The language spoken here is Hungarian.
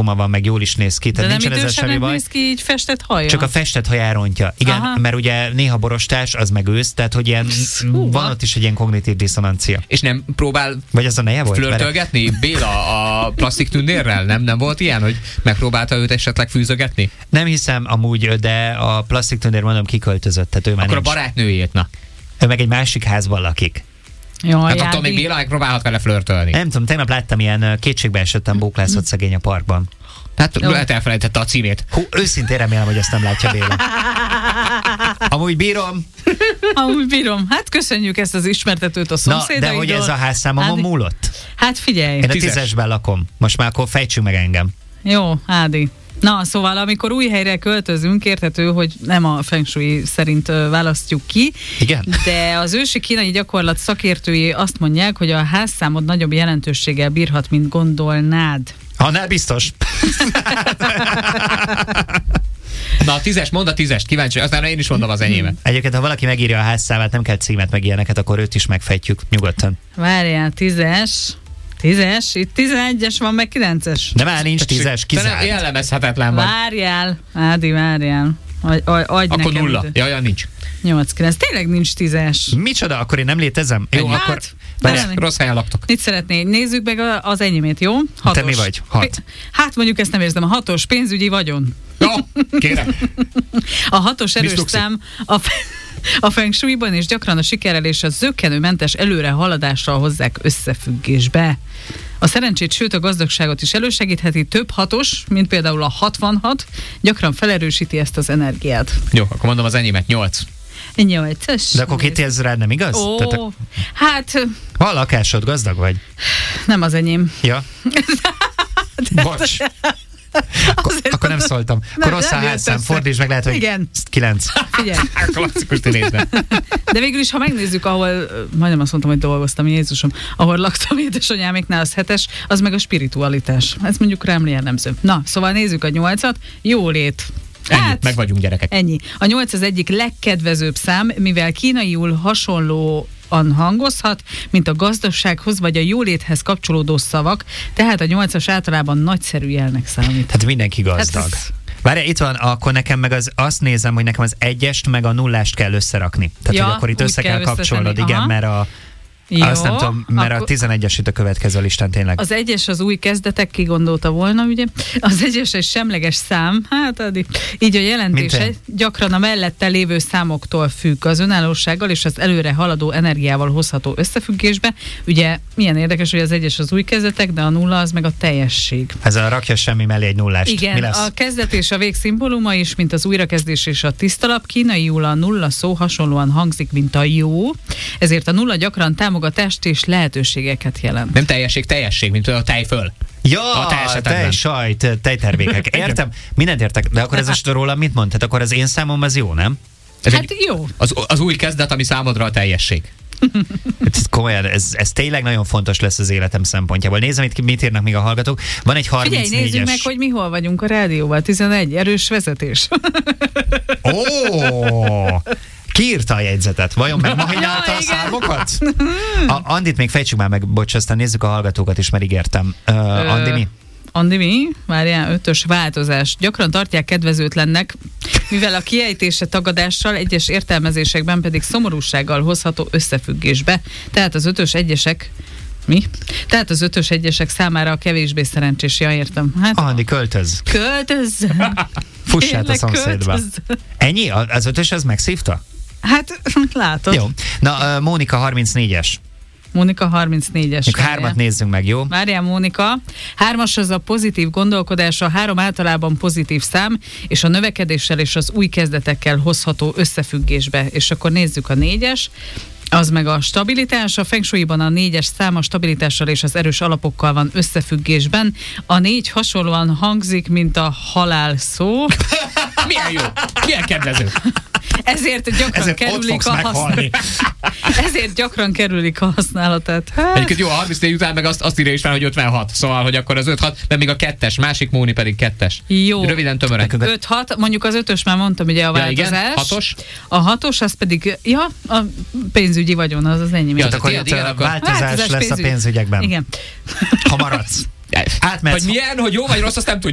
látkoma van, meg jól is néz ki. De nem idősebbnek néz ki, így festett haja? Csak a festett haja elrontja. Igen, mert ugye néha borostás, az meg ősz, tehát hogy ilyen, van ott is egy ilyen kognitív diszonancia. És nem próbál vagy az a neje volt? Flörtölgetni Béla a plastik tündérrel? Nem volt ilyen, hogy megpróbálta őt esetleg fűzögetni? Nem hiszem amúgy, de a plastik tündér mondom kiköltözött, tehát ő már akkor nincs. A barátnőjét, na. Ő meg egy másik házban lakik. Hát attól még Béla megpróbálhat vele flörtölni. Nem tudom, tegnap láttam ilyen kétségbe esettem bóklászott szegény a parkban. Hát lehet elfelejtette a címét. Őszintén remélem, hogy azt nem látja Béla. Amúgy bírom. Hát köszönjük ezt az ismertetőt a szomszédaidól. De hogy ez a házszámomon múlott? Hát figyelj. Én a 10-esben lakom. Most már akkor fejtsünk meg engem. Jó, Ádi. Na, szóval amikor új helyre költözünk, érthető, hogy nem a feng shui szerint választjuk ki. Igen. De az ősi kínai gyakorlat szakértői azt mondják, hogy a házszámod nagyobb jelentőséggel bírhat, mint gondolnád. Annál biztos. Na, a 10-es, mondd a 10-est, kíváncsi, aztán én is mondom az enyémet. Egyébként, ha valaki megírja a házszámát, nem kell címet meg ilyeneket, akkor őt is megfejtjük, nyugodtan. Várjál, 10-es, itt 11-es van, meg 9-es. De már nincs 10-es, kizárt. Jellemezhetetlen van. Várjál, Ádi, várjál. Adj akkor nekem 0. Jaj, nincs. 8-9. Tényleg nincs 10-es. Micsoda, akkor én nem létezem? Jó, hát, akkor... Rossz helyen laktok. Mit szeretnél? Nézzük meg az enyémét, jó? 6-os. Te mi vagy? 6. Hát mondjuk ezt nem érzem. A 6-os pénzügyi vagyon. Jó, kérem. A 6-os erős szám a feng shuiban és gyakran a sikerrel és a zökkenőmentes előre haladással hozzák összefüggésbe. A szerencsét, sőt a gazdagságot is elősegítheti. Több 6-os, mint például a 66, gyakran felerősíti ezt az energiát. Jó, akkor mondom az enyémet, 8. 8-es. De akkor ez rád nem igaz? Hát... Van lakásod, gazdag vagy? Nem az enyém. Ja. Bocs. Akkor nem szóltam. Akkor rossz a házszám, fordítsd meg, lehet, hogy igen. 9. Figyelj. Klasszikus nézve. De végül is, ha megnézzük, ahol, majdnem azt mondtam, hogy dolgoztam, Jézusom, ahol laktam édesanyáméknál, az 7-es, az meg a spiritualitás. Ez mondjuk rám jellemző. Na, szóval nézzük a 8-at. Jólét. Ennyi, meg vagyunk gyerekek. Ennyi. A 8 az egyik legkedvezőbb szám, mivel kínaiul hasonlóan hangozhat, mint a gazdasághoz vagy a jóléthez kapcsolódó szavak, tehát a 8-as általában nagyszerű jelnek számít. Hát mindenki gazdag. Várj, itt van, akkor nekem meg azt nézem, hogy nekem az 1-est meg a 0-ást kell összerakni. Tehát, hogy akkor itt össze kell kapcsolnod, igen, mert jó, azt nem tudom, mert a 11-es itt a következő listán tényleg. Az 1-es az új kezdetek, ki gondolta volna, ugye? Az 1-es egy semleges szám, hát addig. Így a jelentése gyakran a mellette lévő számoktól függ, az önállósággal és az előre haladó energiával hozható összefüggésbe. Ugye milyen érdekes, hogy az 1-es az új kezdetek, de a 0 az meg a teljesség. Ez a rakja semmi mellé egy 0-ást. Igen, mi lesz? A kezdet és a vég szimbóluma is, mint az újrakezdés és a tisztalap. Kínaiul a 0 szó hasonlóan hangzik, mint a jó, ezért a 0 gyakran támogatást és lehetőségeket jelent. Nem teljesség, mint a tejföl. Ja, tej, sajt, tejtermékek. Értem, mindent értek, de akkor ez a róla mit mond? Tehát akkor az én számom az jó, nem? Hát jó. Az új kezdet, ami számodra a teljesség. Komolyan, ez tényleg nagyon fontos lesz az életem szempontjából. Nézem, itt mit írnak még a hallgatók. Van egy 34-es... Figyelj, nézzük meg, hogy mi hol vagyunk a rádióval. 11, erős vezetés. Ki írta a jegyzetet? Vajon megmahinálta a számokat? Andit még fejtsük már meg, bocs, aztán nézzük a hallgatókat is, mert ígértem. Andi, mi? Andi, mi? Várjál, 5-ös változás. Gyakran tartják kedvezőtlennek, mivel a kiejtése tagadással, egyes értelmezésekben pedig szomorúsággal hozható összefüggésbe. Tehát az 5-ös egyesek mi? Tehát az 5-ös egyesek számára a kevésbé szerencsés, ja, értem. Hát, Andi, költöz. Költöz! Fuss át a szomszédba. Ennyi? Az 5-ös az megszívta? Hát, látod. Jó. Na, Mónika 34-es. Mónika 34-es. 3-at nézzünk meg, jó? Várjál, Mónika. 3-as az a pozitív gondolkodás, a 3 általában pozitív szám, és a növekedéssel és az új kezdetekkel hozható összefüggésbe. És akkor nézzük a 4-es. Az meg a stabilitás. A feng shuiban a 4-es szám a stabilitással és az erős alapokkal van összefüggésben. A 4 hasonlóan hangzik, mint a halál szó. Milyen jó, milyen kedvező. Ezért gyakran kerülik a használatát. Hát. Egyébként jó, a 34 után meg azt írja is fel, hogy 56. Szóval, hogy akkor az 5-6, de még a 2-es, másik Móni pedig 2-es. Jó. Röviden, tömören. 5-6, mondjuk az 5-ös már mondtam, ugye a változás. Igen, 6-os. A 6-os az pedig, a pénzügyi vagyon, az enyém. Ja, akkor változás lesz pénzügy. A pénzügyekben. Igen. Ha maradsz. Átmehetsz. Hogy milyen, hogy jó vagy rossz, azt nem tudjuk.